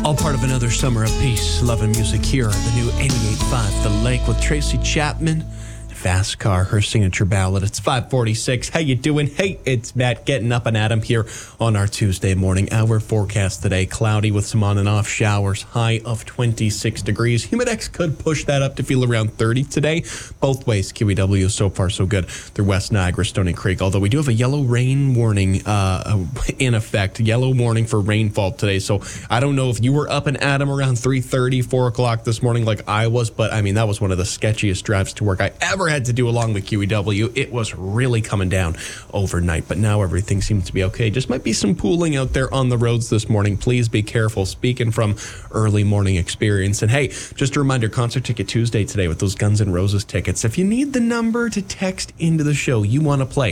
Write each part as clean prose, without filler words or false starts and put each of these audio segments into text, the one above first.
All part of another summer of peace, love, and music here at the new 88.5 The Lake with Tracy Chapman. Fast Car, her signature ballad. It's 5:46. How you doing? Hey, it's Matt getting up and Adam here on our Tuesday morning. Our forecast today, cloudy with some on and off showers, high of 26 degrees. Humidex could push that up to feel around 30 today. Both ways, QEW, so far so good through West Niagara, Stony Creek. Although we do have a yellow rain warning in effect, yellow warning for rainfall today. So I don't know if you were up and Adam around 3:30, 4 o'clock this morning like I was, but I mean, that was one of the sketchiest drives to work I ever had to do along the QEW. It was really coming down overnight, but now everything seems to be okay. Just might be some pooling out there on the roads this morning. Please be careful. Speaking from early morning experience. And hey, just a reminder, Concert Ticket Tuesday today with those Guns N' Roses tickets. If you need the number to text into the show you want to play,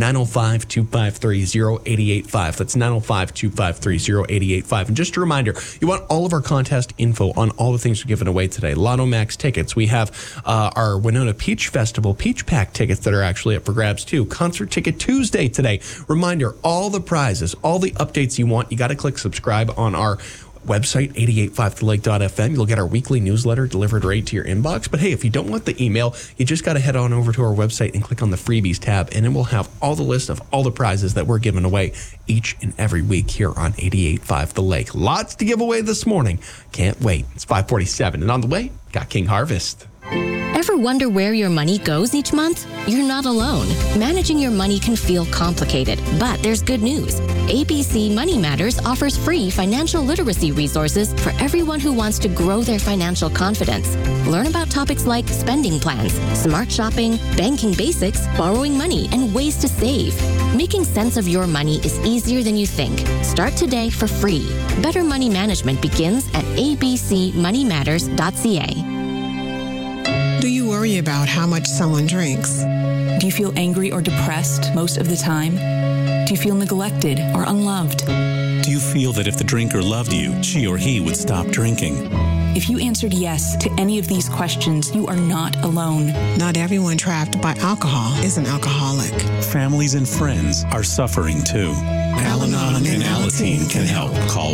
905-253-0885. That's 905-253-0885. And just a reminder, you want all of our contest info on all the things we're giving away today. Lotto Max tickets. We have our Winona Peach Festival Peach Pack tickets that are actually up for grabs too. Concert Ticket Tuesday today. Reminder, all the prizes, all the updates you want, you got to click subscribe on our website, 885thelake.fm. You'll get our weekly newsletter delivered right to your inbox. But hey, if you don't want the email, you just got to head on over to our website and click on the freebies tab, and it will have all the list of all the prizes that we're giving away each and every week here on 88.5 The Lake. Lots to give away this morning. Can't wait. It's 5:47, and on the way, got King Harvest. Ever wonder where your money goes each month? You're not alone. Managing your money can feel complicated, but there's good news. ABC Money Matters offers free financial literacy resources for everyone who wants to grow their financial confidence. Learn about topics like spending plans, smart shopping, banking basics, borrowing money, and ways to save. Making sense of your money is easier than you think. Start today for free. Better money management begins at abcmoneymatters.ca. Do you worry about how much someone drinks? Do you feel angry or depressed most of the time? Do you feel neglected or unloved? Do you feel that if the drinker loved you, she or he would stop drinking? If you answered yes to any of these questions, you are not alone. Not everyone trapped by alcohol is an alcoholic. Families and friends are suffering too. Al-Anon and Alateen can help. Call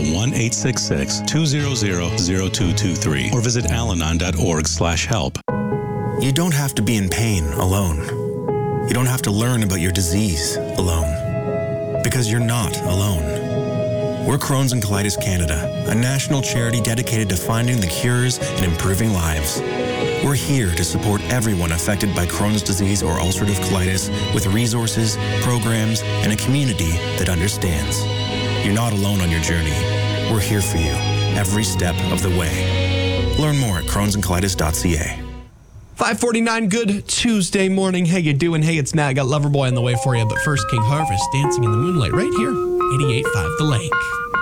1-866-200-0223 or visit alanon.org/help. You don't have to be in pain alone. You don't have to learn about your disease alone. Because you're not alone. We're Crohn's and Colitis Canada, a national charity dedicated to finding the cures and improving lives. We're here to support everyone affected by Crohn's disease or ulcerative colitis with resources, programs, and a community that understands. You're not alone on your journey. We're here for you every step of the way. Learn more at crohnsandcolitis.ca. 5:49, good Tuesday morning. How you doing? Hey, it's Matt. Got Loverboy on the way for you. But first, King Harvest, Dancing in the Moonlight, right here, 88.5 The Lake.